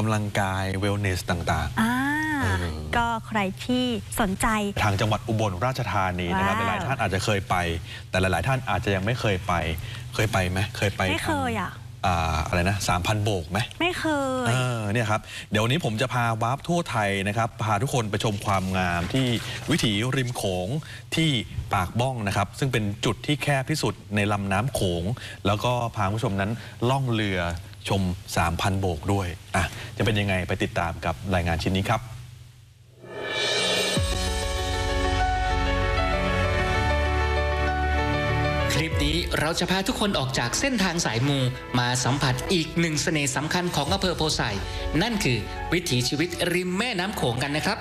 ำลังกายเวลเนสต่างๆก็ใครที่สนใจทางจังหวัดอุบลราชธานีนะครับหลายท่านอาจจะเคยไปแต่หลายๆท่านอาจจะยังไม่เคยไปไหมเคยไปไม่เคยอะไรนะ 3,000 โบกไหมไม่เคยเนี่ยครับเดี๋ยววันนี้ผมจะพาวาร์ปทั่วไทยนะครับพาทุกคนไปชมความงามที่วิถีริมโขงที่ปากบ้องนะครับซึ่งเป็นจุดที่แคบที่สุดในลำน้ำโขงแล้วก็พาผู้ชมนั้นล่องเรือชม 3,000 โบกด้วยจะเป็นยังไงไปติดตามกับรายงานชิ้นนี้ครับคลิปนี้เราจะพาทุกคนออกจากเส้นทางสายมูมาสัมผัสอีกหนึ่งเสน่ห์สำคัญของอำเภอโพไซนั่นคือวิถีชีวิตริมแม่น้ำโขงกันนะครับ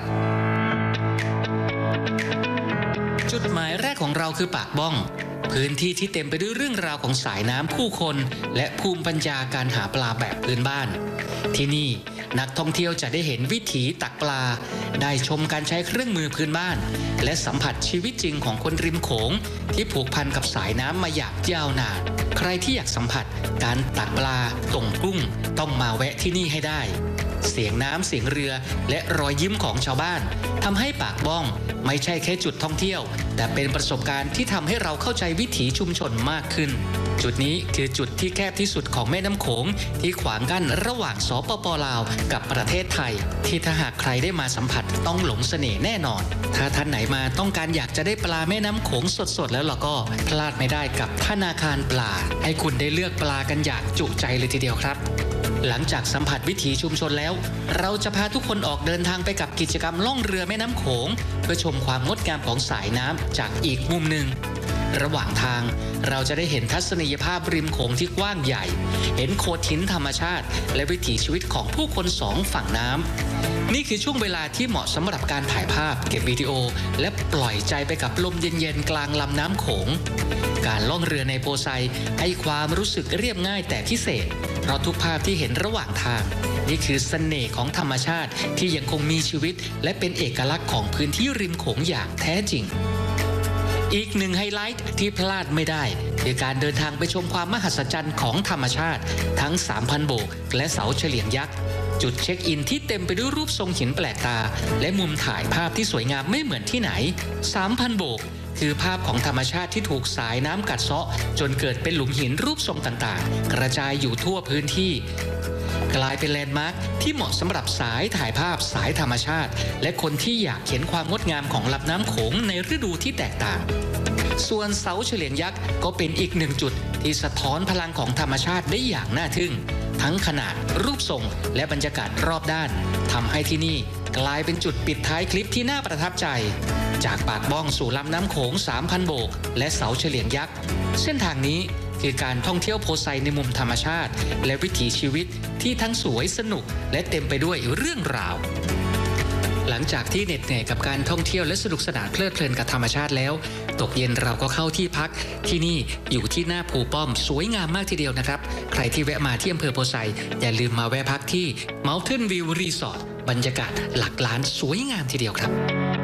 จุดหมายแรกของเราคือปากบ้องพื้นที่ที่เต็มไปด้วยเรื่องราวของสายน้ำผู้คนและภูมิปัญญาการหาปลาแบบพื้นบ้านที่นี่นักท่องเที่ยวจะได้เห็นวิถีตักปลาได้ชมการใช้เครื่องมือพื้นบ้านและสัมผัสชีวิตจริงของคนริมโขงที่ผูกพันกับสายน้ำมาอย่างยาวนานใครที่อยากสัมผัสการตักปลาตกกุ้งต้องมาแวะที่นี่ให้ได้เสียงน้ำเสียงเรือและรอยยิ้มของชาวบ้านทำให้ปากบ้องไม่ใช่แค่จุดท่องเที่ยวแต่เป็นประสบการณ์ที่ทำให้เราเข้าใจวิถีชุมชนมากขึ้นจุดนี้คือจุดที่แคบที่สุดของแม่น้ำโขงที่ขวางกั้นระหว่างสปป.ลาวกับประเทศไทยที่ถ้าหากใครได้มาสัมผัสต้องหลงเสน่ห์แน่นอนถ้าท่านไหนมาต้องการอยากจะได้ปลาแม่น้ำโขงสดๆแล้วเราก็พลาดไม่ได้กับธนาคารปลาให้คุณได้เลือกปลากันอย่างจุใจเลยทีเดียวครับหลังจากสัมผัสวิถีชุมชนแล้วเราจะพาทุกคนออกเดินทางไปกับกิจกรรมล่องเรือแม่น้ำโขงเพื่อชมความงดงามของสายน้ำจากอีกมุมหนึ่งระหว่างทางเราจะได้เห็นทัศนียภาพริมโขงที่กว้างใหญ่เห็นโขดหินธรรมชาติและวิถีชีวิตของผู้คนสองฝั่งน้ำนี่คือช่วงเวลาที่เหมาะสำหรับการถ่ายภาพเก็บวิดีโอและปล่อยใจไปกับลมเย็นๆกลางลำน้ำโขงการล่องเรือในโพไซให้ความรู้สึกเรียบง่ายแต่พิเศษเพราะทุกภาพที่เห็นระหว่างทางนี่คือเสน่ห์ของธรรมชาติที่ยังคงมีชีวิตและเป็นเอกลักษณ์ของพื้นที่ริมโขงอย่างแท้จริงอีกหนึ่งไฮไลท์ที่พลาดไม่ได้คือการเดินทางไปชมความมหัศจรรย์ของธรรมชาติทั้ง 3,000 โบกและเสาเฉลียงยักษ์จุดเช็คอินที่เต็มไปด้วยรูปทรงหินแปลกตาและมุมถ่ายภาพที่สวยงามไม่เหมือนที่ไหน 3,000 โบกคือภาพของธรรมชาติที่ถูกสายน้ำกัดเซาะจนเกิดเป็นหลุมหินรูปทรงต่างๆกระจายอยู่ทั่วพื้นที่กลายเป็นแลนด์มาร์คที่เหมาะสำหรับสายถ่ายภาพสายธรรมชาติและคนที่อยากเห็นความงดงามของลำน้ำโขงในฤดูที่แตกต่างส่วนเสาเฉลียงยักษ์ก็เป็นอีกหนึ่งจุดที่สะท้อนพลังของธรรมชาติได้อย่างน่าทึ่งทั้งขนาดรูปทรงและบรรยากาศรอบด้านทำให้ที่นี่กลายเป็นจุดปิดท้ายคลิปที่น่าประทับใจจากปากบ้องสู่ลำน้ำโขง 3,000 โบกและเสาเฉลียงยักษ์เส้นทางนี้คือการท่องเที่ยวโพไซในมุมธรรมชาติและวิถีชีวิตที่ทั้งสวยสนุกและเต็มไปด้วยเรื่องราวหลังจากที่เหน็ดเหนื่อยกับการท่องเที่ยวและสนุกสนานเพลิดเพลินกับธรรมชาติแล้วตกเย็นเราก็เข้าที่พักที่นี่อยู่ที่หน้าภูป้อมสวยงามมากทีเดียวนะครับใครที่แวะมาที่อำเภอโพไซอย่าลืมมาแวะพักที่ Mountain View Resort บรรยากาศหลักล้านสวยงามทีเดียวครับ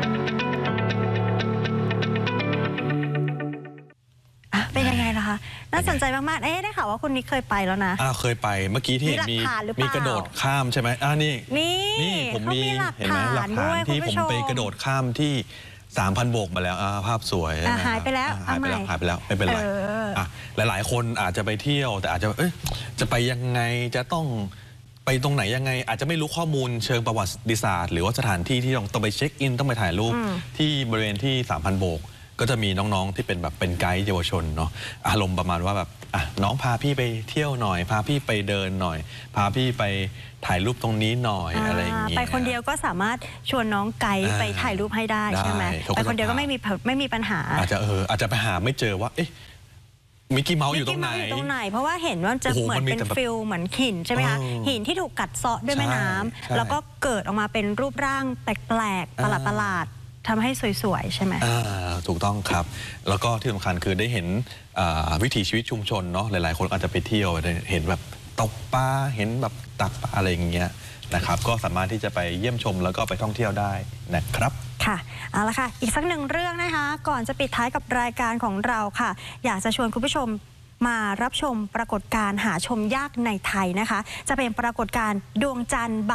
เป็นยังไงล่ะคะน่าสนใจมากๆได้ข่าวว่าคุณนิกเคยไปแล้วนะเคยไปเมื่อกี้ที่มีกระโดดข้ามใช่ไหมนี่ผมมีเห็นไหมหลักฐานที่ผมไปกระโดดข้ามที่ 3,000 โบกมาแล้วภาพสวยหายไปแล้วไม่เป็นไรหลายๆคนอาจจะไปเที่ยวแต่อาจจะจะไปยังไงจะต้องไปตรงไหนยังไงอาจจะไม่รู้ข้อมูลเชิงประวัติศาสตร์หรือว่าสถานที่ที่ต้องไปเช็คอินต้องไปถ่ายรูปที่บริเวณที่ 3,000 โบกก็จะมีน้องๆที่เป็นแบบเป็นไกด์เยาวชนเนาะอารมณ์ประมาณว่าแบบน้องพาพี่ไปเที่ยวหน่อยพาพี่ไปเดินหน่อยพาพี่ไปถ่ายรูปตรงนี้หน่อยอะไรอย่างเงี้ยไปคนเดียวก็สามารถชวนน้องไกด์ไปถ่ายรูปให้ได้ใช่ไหมไปคนเดียวก็ไม่มีปัญหาอาจจะไปหาไม่เจอว่ามิกกี้เมาส์อยู่ตรงไหนเพราะว่าเห็นว่าจะเหมือนเป็นฟิลเหมือนหินใช่ไหมคะหินที่ถูกกัดเซาะด้วยแม่น้ำแล้วก็เกิดออกมาเป็นรูปร่างแปลกๆประหลาดทำให้สวยๆใช่ไหมถูกต้องครับแล้วก็ที่สำคัญคือได้เห็นวิถีชีวิตชุมชนเนาะหลายๆคนอาจจะไปเที่ยวเห็นแบบตกปลาเห็นแบบตักปลาอะไรอย่างเงี้ยนะครับก็สามารถที่จะไปเยี่ยมชมแล้วก็ไปท่องเที่ยวได้นะครับค่ะเอาละค่ะอีกสักหนึ่งเรื่องนะคะก่อนจะปิดท้ายกับรายการของเราค่ะอยากจะชวนคุณผู้ชมมารับชมปรากฏการณ์หาชมยากในไทยนะคะจะเป็นปรากฏการณ์ดวงจันทร์